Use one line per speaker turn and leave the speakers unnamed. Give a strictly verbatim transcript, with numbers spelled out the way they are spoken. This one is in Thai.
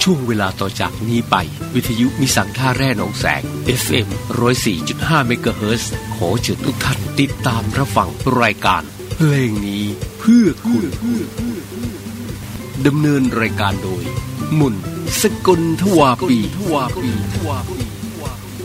ช่วงเวลาต่อจากนี้ไปวิทยุมิสังท่าแร่หนองแสง เอฟ เอ็ม หนึ่งศูนย์สี่จุดห้า เมกะเฮิรตซ์ขอเชิญทุกท่านติดตามรับฟังรายการเพลงนี้เพื่อคุณดำเนินรายการโดยมุนสกลทวาปี